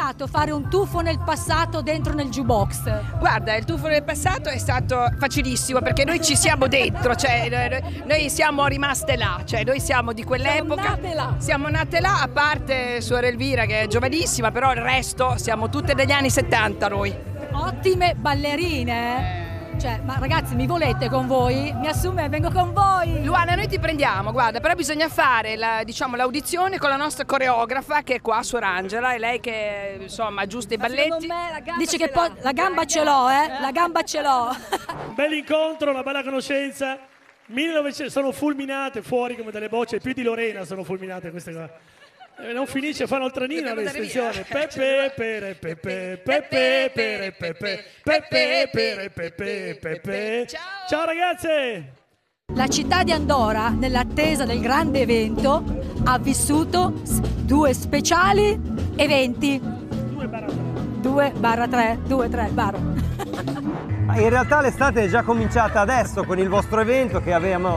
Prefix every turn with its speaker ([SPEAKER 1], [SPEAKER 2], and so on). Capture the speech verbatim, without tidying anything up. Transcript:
[SPEAKER 1] stato fare un tuffo nel passato dentro nel jukebox?
[SPEAKER 2] Guarda, il tuffo nel passato è stato facilissimo perché noi ci siamo dentro, cioè noi siamo rimaste là, cioè noi siamo di quell'epoca.
[SPEAKER 1] Siamo nate là.
[SPEAKER 2] Siamo nate là, a parte suora Elvira che è giovanissima, però il resto siamo tutte degli anni settanta noi.
[SPEAKER 1] Ottime ballerine. Cioè, ma ragazzi, mi volete con voi? Mi assume e vengo con voi.
[SPEAKER 2] Luana, noi ti prendiamo, guarda, però bisogna fare la, diciamo, l'audizione con la nostra coreografa che è qua, Suor Angela, è lei che insomma aggiusta i balletti.
[SPEAKER 1] Dice che poi la gamba ce l'ho, eh? La gamba ce l'ho.
[SPEAKER 3] Un bel incontro, una bella conoscenza. millenovecento sono fulminate fuori come delle bocce, più di Lorena sono fulminate queste qua. Eh, non finisce, fanno il tranino l'estensione. Pepe, pere, pepe, pepe, pere, pepe, pepe, pere, pepe, pepe. Ciao ragazze!
[SPEAKER 1] La città di Andorra, nell'attesa del grande evento, ha vissuto due speciali eventi. due barra tre, due tre barra.
[SPEAKER 4] In realtà l'estate è già cominciata adesso con il vostro evento che avevamo